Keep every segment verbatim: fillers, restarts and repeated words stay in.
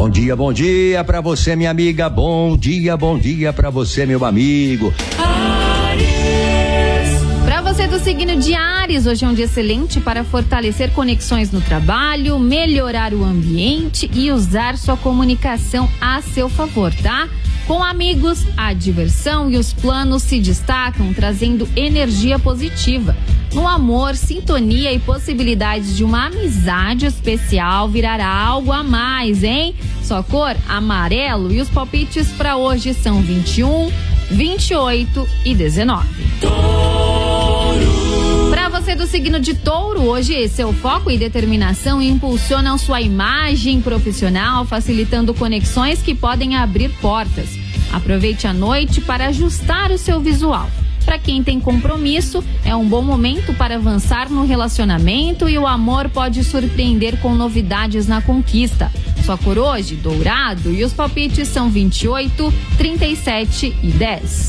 Bom dia, bom dia pra você, minha amiga. Bom dia, bom dia pra você, meu amigo. Para você do signo de Áries, hoje é um dia excelente para fortalecer conexões no trabalho, melhorar o ambiente e usar sua comunicação a seu favor, tá? Com amigos, a diversão e os planos se destacam, trazendo energia positiva. No amor, sintonia e possibilidades de uma amizade especial virará algo a mais, hein? Sua cor, amarelo, e os palpites para hoje são vinte e um, vinte e oito e dezenove. Para você do signo de Touro, hoje seu foco e determinação impulsionam sua imagem profissional, facilitando conexões que podem abrir portas. Aproveite a noite para ajustar o seu visual. Para quem tem compromisso, é um bom momento para avançar no relacionamento e o amor pode surpreender com novidades na conquista. Sua cor hoje, dourado, e os palpites são vinte e oito, trinta e sete e dez.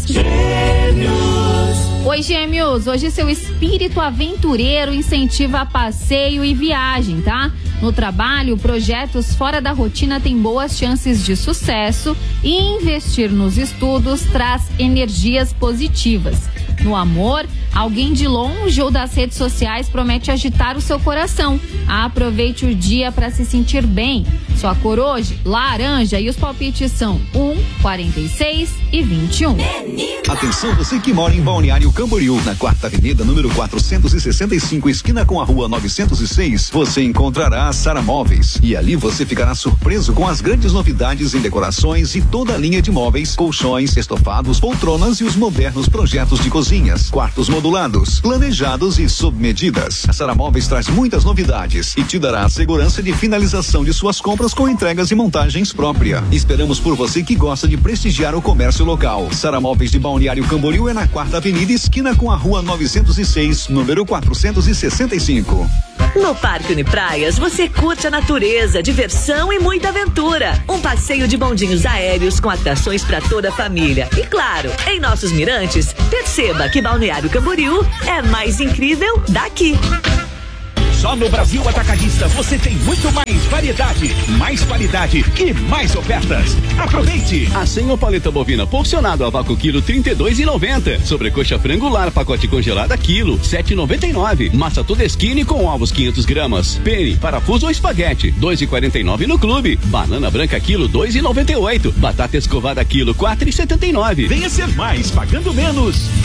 Gêmeos. Oi, Gêmeos, hoje seu espírito aventureiro incentiva passeio e viagem, tá? No trabalho, projetos fora da rotina têm boas chances de sucesso e investir nos estudos traz energias positivas. No amor, alguém de longe ou das redes sociais promete agitar o seu coração. Aproveite o dia para se sentir bem. Sua cor hoje, laranja, e os palpites são um, quarenta e seis e vinte e um. Atenção você que mora em Balneário Camboriú, na quarta avenida, número quatrocentos e sessenta e cinco, esquina com a rua novecentos e seis, você encontrará a Sara Móveis. E ali você ficará surpreso com as grandes novidades em decorações e toda a linha de móveis, colchões, estofados, poltronas e os modernos projetos de cozinhas, quartos modulados, planejados e sob medidas. A Sara Móveis traz muitas novidades e te dará a segurança de finalização de suas compras com entregas e montagens própria. Esperamos por você que gosta de prestigiar o comércio local. Sara Móveis de Balneário Camboriú é na quarta avenida, esquina com a rua novecentos e seis, número quatrocentos e sessenta e cinco. No Parque Unipraias, você curte a natureza, diversão e muita aventura. Um passeio de bondinhos aéreos com atrações para toda a família. E claro, em nossos mirantes, perceba que Balneário Camboriú é mais incrível daqui. Só no Brasil Atacadista você tem muito mais variedade, mais qualidade e mais ofertas. Aproveite! Assim, o paleta bovina porcionado a vácuo quilo trinta e dois e noventa. Sobrecoxa frangular pacote congelada quilo sete e noventa e nove. Massa Todeskine com ovos quinhentos gramas. Pene, parafuso ou espaguete dois e quarenta e nove no clube. Banana branca quilo dois e noventa e oito. Batata escovada quilo quatro e setenta e nove. Venha ser mais pagando menos.